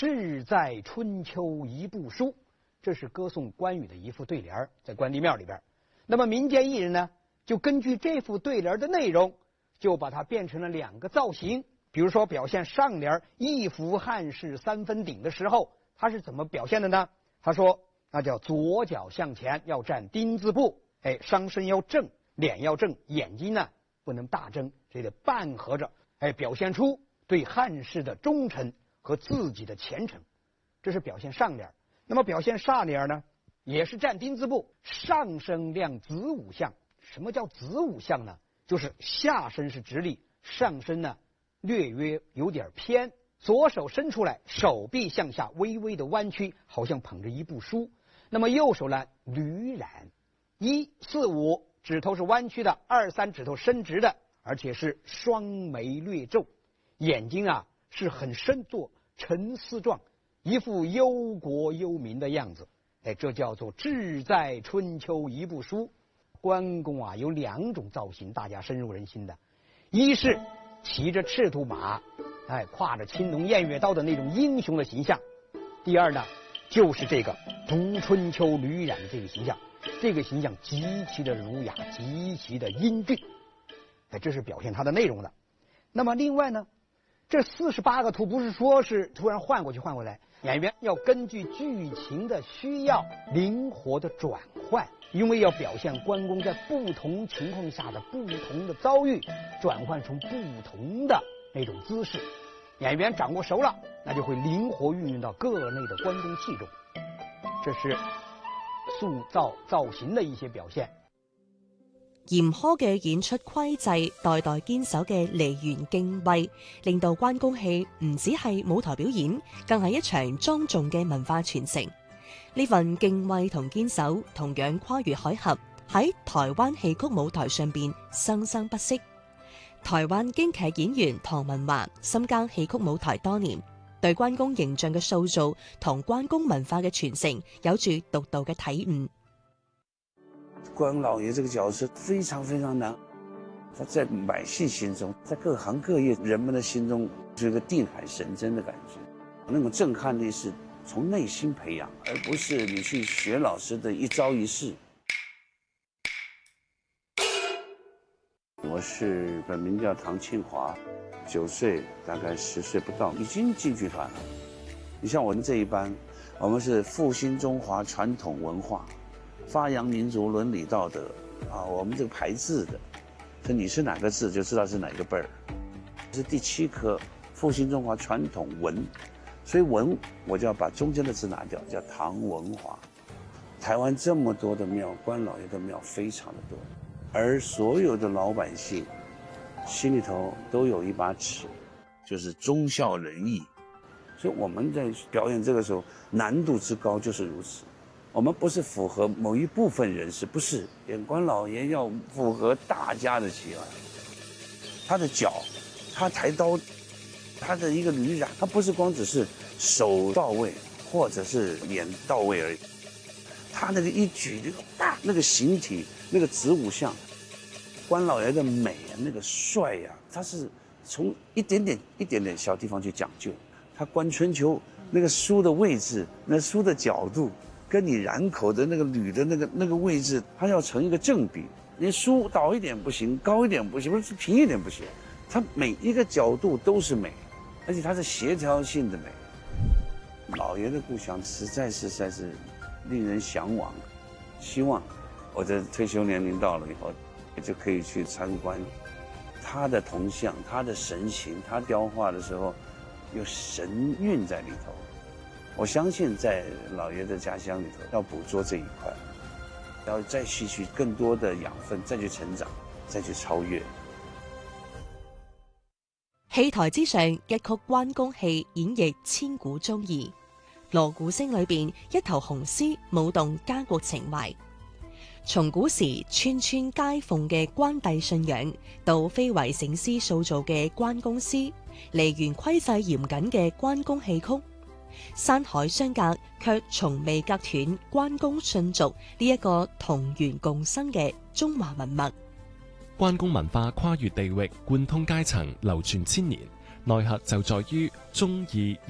志在春秋一部书，这是歌颂关羽的一副对联，在关帝庙里边。那么民间艺人呢，就根据这副对联的内容，就把它变成了2个造型。比如说表现上联一服汉室3分鼎的时候，他是怎么表现的呢？他说那叫左脚向前要站丁字步，上身要正，脸要正，眼睛呢不能大睁，这得半合着，表现出对汉室的忠诚和自己的虔诚。这是表现上联。那么表现下联呢，也是站丁字步，上身亮子午相。什么叫子午相呢？就是下身是直立，上身呢略约有点偏，左手伸出来，手臂向下微微的弯曲，好像捧着一部书。那么右手呢捋染，1、4、5指头是弯曲的，2、3指头伸直的，而且是双眉略皱，眼睛啊是很深作沉思状，一副忧国忧民的样子。这叫做志在春秋一部书。关公啊有2种造型，大家深入人心的。一是骑着赤兔马，挎着青龙偃月刀的那种英雄的形象。第二呢，就是这个读春秋捋染的这个形象，这个形象极其的儒雅，极其的英俊。这是表现它的内容的。那么另外呢，这48个图不是说是突然换过去换过来，演员要根据剧情的需要灵活的转换，因为要表现关公在不同情况下的不同的遭遇，转换成不同的那种姿势。演员掌握熟了，那就会灵活运用到各类的关公戏中。这是塑造造型的一些表現。 嚴苛嘅演出規制，代代堅守嘅梨園敬畏，令到關公戲唔只係舞台表演，更係一場莊重嘅文化傳承。呢份敬畏同堅守，同樣跨越海峽，喺台灣戲曲舞台上邊生生不息。台灣京劇演員唐文華深耕戲曲舞台多年，對關公形象嘅塑造同關公文化嘅傳承有住獨到嘅體悟。 關老爺這個角色非常非常難，他在百姓心中，在各行各業人們的心中，是一個定海神針的感覺。那種震撼力是從內心培養，而不是你去學老師的一招一式。我是本名叫唐慶華，9歲，大概10歲不到，已經進劇團了。你像我們這一班，我們是復興中華傳統文化，發揚民族倫理道德啊，我們這個排字的，所以你是哪個字就知道是哪個輩兒。是第7科復興中華傳統文，所以文我就要把中間的字拿掉，叫唐文華。台灣這麼多的廟，關老爺的廟非常的多，而所有的老百姓心裡頭都有一把尺，就是忠孝仁義。所以我們在表演這個時候難度之高就是如此。我們不是符合某一部分人士，不是演關老爺要符合大家的喜愛。他的腳，他抬刀，他的一個捋染，他不是光只是手到位或者是臉到位而已。他那個一舉那個大那個形體那個子午相，關老爺的美啊，那個帥啊，他是從一點點小地方去講究。他觀春秋那個書的位置，那書的角度，跟你染口的那個捋的那個位置，它要成一個正比。你書倒一點不行，高一點不行，不是平一點不行。它每一個角度都是美，而且它是協調性的美。老爺的故鄉實在是令人向往。希望我的退休年齡到了以後，就可以去參觀他的銅像，他的神形，他雕畫的時候有神韻在裡頭。我相信在老爺的家鄉裡頭要捕捉這一塊，要再吸取更多的養分，再去成長，再去超越。 戲台之上，一曲關公戲演繹千古忠義。鑼鼓聲裏邊，一頭紅絲舞動家國情懷。從古時村村皆奉嘅關帝信仰，到非遺醒獅塑造嘅關公詩，梨園規制嚴謹嘅關公戲曲，山海相隔卻從未隔斷關公信俗呢一個同源共生嘅中華文脈。 關公文化跨越地域，貫通階層，流傳千年，內核就在於忠義。